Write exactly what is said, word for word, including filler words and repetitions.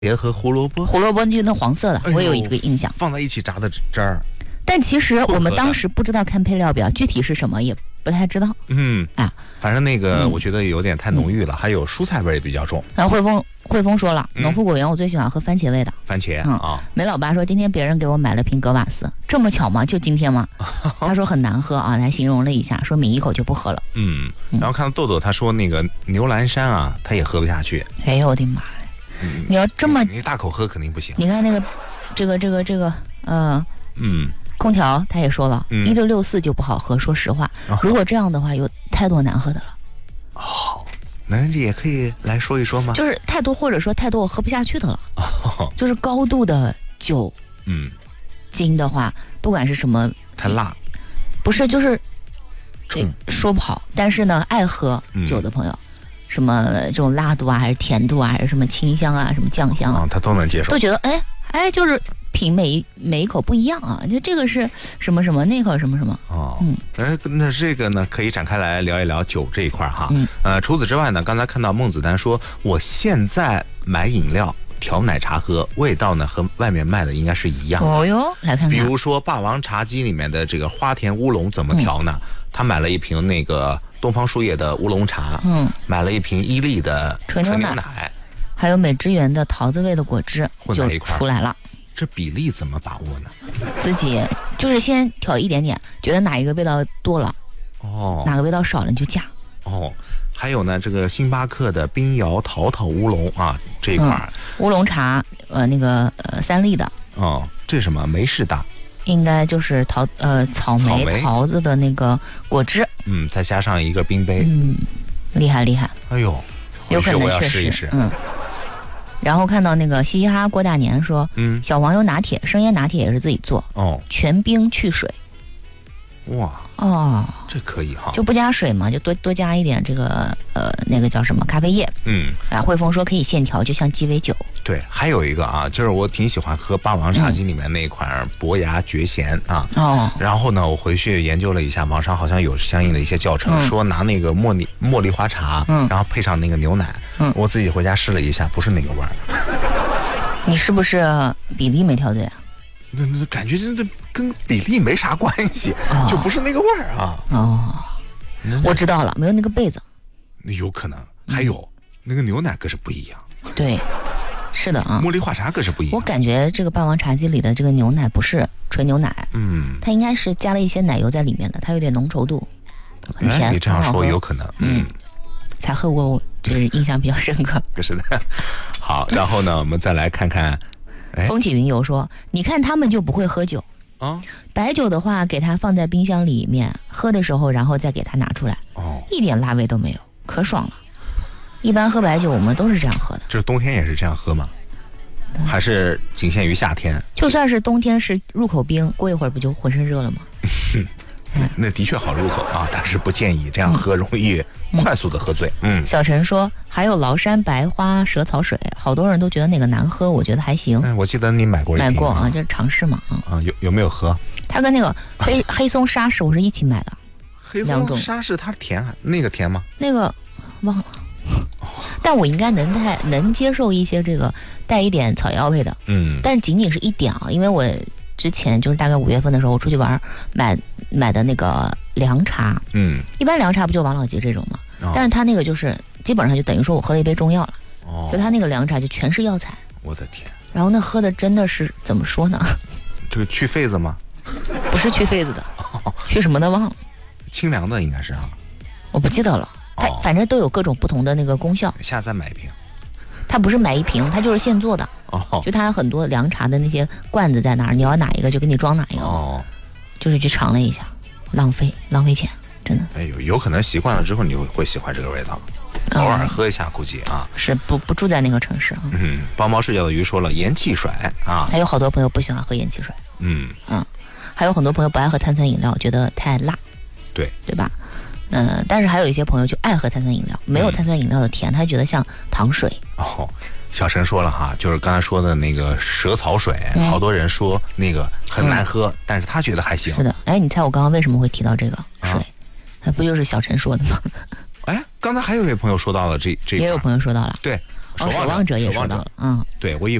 别和胡萝卜， 胡萝卜就那黄色的， 哎、 我有一个印象， 放在一起炸的汁儿。 但其实我们当时不知道看配料表具体是什么，也不太知道。 嗯啊， 反正那个我觉得有点太浓郁了，嗯、还有蔬菜味也比较重。 然后汇丰汇丰说了，农夫果园我最喜欢喝番茄味的。 番茄、 嗯、 啊。 梅老爸说今天别人给我买了瓶格瓦斯，这么巧吗？就今天吗？他说很难喝啊，他形容了一下，说抿一口就不喝了。 嗯，然后看到豆豆他说那个牛栏山啊，他也喝不下去。 哎呦我的妈！ 嗯、 你要这么你大口喝肯定不行。 你看那个这个这个这个呃嗯。 空调他也说了，一六六四就不好喝。说实话， 哦、 如果这样的话，有太多难喝的了。 好、哦，那也可以来说一说吗？ 就是太多，或者说太多我喝不下去的了。 哦、 就是高度的酒， 嗯， 精的话，不管是什么， 太辣， 不是就是，嗯、说不好。但是呢，爱喝酒的朋友， 嗯、 什么这种辣度啊，还是甜度啊，还是什么清香啊，什么酱香啊， 哦、他都能接受， 都觉得哎哎就是。品每一每一口不一样啊，就这个是什么什么，那口什么什么哦，嗯，那那这个呢，可以展开来聊一聊酒这一块哈。 嗯， 呃，除此之外呢，刚才看到孟子丹说，我现在买饮料调奶茶喝，味道呢和外面卖的应该是一样的。 哦哟，来看看， 比如说霸王茶姬里面的这个花田乌龙怎么调呢？嗯、他买了一瓶那个东方树叶的乌龙茶， 嗯， 买了一瓶伊利的纯牛奶， 奶还有美之源的桃子味的果汁， 混在一块出来了。 这比例怎么把握呢？ 自己就是先调一点点，觉得哪一个味道多了， 哦， 哪个味道少了你就加。 哦，还有呢，这个星巴克的冰摇桃桃乌龙啊，这一块、嗯、 乌龙茶，呃，那个呃三粒的。 哦，这是什么？梅士达， 应该就是桃呃草莓桃子的那个果汁。 嗯，再加上一个冰杯。 嗯，厉害厉害。 哎呦， 有可能我要确实试一试。 嗯。然后看到那个嘻嘻哈郭大年说， 嗯， 小黄油拿铁、生椰拿铁也是自己做， 哦， 全冰去水， 哇， 哦， 这可以哈， 就不加水嘛，就多多加一点这个呃那个叫什么咖啡液， 嗯， 啊，汇丰说可以现调，就像鸡尾酒。 对，还有一个啊，就是我挺喜欢喝霸王茶姬里面那款伯牙绝弦啊， 哦， 然后呢，我回去研究了一下，网上好像有相应的一些教程， 嗯、 说拿那个茉莉茉莉花茶， 嗯， 然后配上那个牛奶， 嗯， 我自己回家试了一下，不是那个味儿。 你是不是比例没调对啊？ 那那感觉这这跟比例没啥关系，哦、就不是那个味儿啊。 哦，我知道了，没有那个被子。 有可能，还有、嗯、那个牛奶可是不一样。 对，是的啊。 茉莉花茶可是不一样。 我感觉这个霸王茶姬里的这个牛奶不是纯牛奶， 嗯， 它应该是加了一些奶油在里面的，它有点浓稠度，很甜。 哎、你这样说有可能，嗯。 嗯才喝过，就是印象比较深刻。 是的，好，然后呢，我们再来看看。哎， 风起云游说，你看他们就不会喝酒啊。 白酒的话，给它放在冰箱里面，喝的时候，然后再给它拿出来， 哦， 一点辣味都没有，可爽了。一般喝白酒，我们都是这样喝的。 这冬天也是这样喝吗？还是仅限于夏天？ 就算是冬天是入口冰，过一会儿不就浑身热了吗？ 那的确好入口啊，但是不建议这样喝，容易快速的喝醉。嗯， 小陈说还有崂山白花蛇草水，好多人都觉得那个难喝，我觉得还行。 嗯，我记得你买过一瓶， 买过啊，就是尝试嘛。 啊，有有没有喝？ 它跟那个黑黑松沙士我是一起买的。 黑松沙士它甜，那个甜吗？ 那个忘了，但我应该能太能接受一些这个带一点草药味的。 嗯， 但仅仅是一点啊，因为我。之前就是大概五月份的时候，我出去玩买买的那个凉茶， 嗯， 一般凉茶不就王老吉这种吗？ 哦、 但是他那个就是基本上就等于说我喝了一杯中药了， 哦， 就他那个凉茶就全是药材， 我的天！ 然后那喝的真的是怎么说呢？ 这个去痱子吗？ 不是去痱子的，哦、去什么的忘了， 清凉的应该是啊， 我不记得了，它、哦、反正都有各种不同的那个功效。 下次再买一瓶。 它不是买一瓶，它就是现做的。 哦， 就它很多凉茶的那些罐子在那儿，你要哪一个就给你装哪一个。 哦， 就是去尝了一下，浪费浪费钱，真的。 哎呦，有可能习惯了之后你会喜欢这个味道，偶尔喝一下估计啊。 是不不住在那个城市啊。 嗯，包毛睡觉的鱼说了盐汽水啊， 还有好多朋友不喜欢喝盐汽水。 嗯嗯，还有很多朋友不爱喝碳酸饮料，觉得太辣。 对对吧？嗯、呃，但是还有一些朋友就爱喝碳酸饮料，没有碳酸饮料的甜，他觉得像糖水。 哦，小陈说了哈，就是刚才说的那个蛇草水，嗯、好多人说那个很难喝，嗯、但是他觉得还行。 是的，哎，你猜我刚刚为什么会提到这个水？那、啊、不就是小陈说的吗？ 哎，刚才还有一位朋友说到了这这， 也有朋友说到了。 对， 哦，守望者也说到了，嗯， 对我以